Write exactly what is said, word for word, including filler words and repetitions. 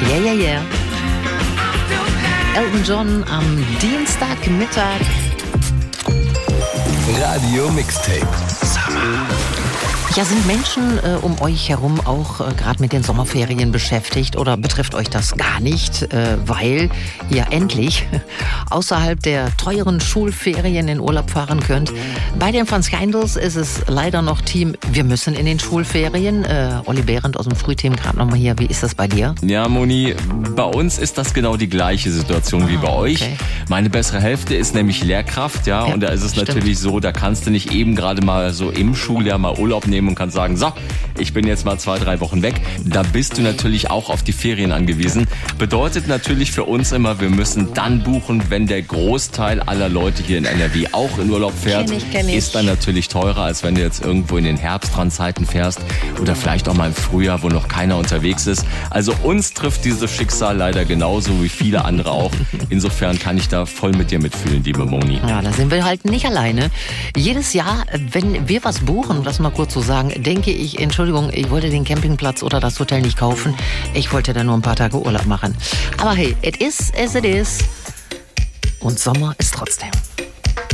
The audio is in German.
Yeah, yeah, yeah. Elton John am Dienstagmittag. Radio Mixtape. Summer. Ja, sind Menschen äh, um euch herum auch äh, gerade mit den Sommerferien beschäftigt oder betrifft euch das gar nicht, äh, weil ihr endlich außerhalb der teuren Schulferien in Urlaub fahren könnt? Bei den Fun Scandals ist es leider noch Team, wir müssen in den Schulferien. Äh, Olli Behrendt aus dem Frühteam gerade nochmal hier. Wie ist das bei dir? Ja, Moni, bei uns ist das genau die gleiche Situation wie bei Ah, euch. okay. Meine bessere Hälfte ist nämlich Lehrkraft, ja, Ja, und da ist es stimmt. natürlich so, da kannst du nicht eben gerade mal so im Schuljahr mal Urlaub nehmen und kannst sagen, so, ich bin jetzt mal zwei, drei Wochen weg. Da bist du natürlich auch auf die Ferien angewiesen. Bedeutet natürlich für uns immer, wir müssen dann buchen, wenn der Großteil aller Leute hier in N R W auch in Urlaub fährt. Kenn ich, kenn ich. Ist dann natürlich teurer, als wenn du jetzt irgendwo in den Herbstrandzeiten fährst oder vielleicht auch mal im Frühjahr, wo noch keiner unterwegs ist. Also uns trifft dieses Schicksal leider genauso wie viele andere auch. Insofern kann ich da voll mit dir mitfühlen, liebe Moni. Ja, da sind wir halt nicht alleine. Jedes Jahr, wenn wir was buchen, um das mal kurz zu sagen, denke ich, Entschuldigung, ich wollte den Campingplatz oder das Hotel nicht kaufen. Ich wollte da nur ein paar Tage Urlaub machen. Aber hey, it is as it is. Und Sommer ist trotzdem.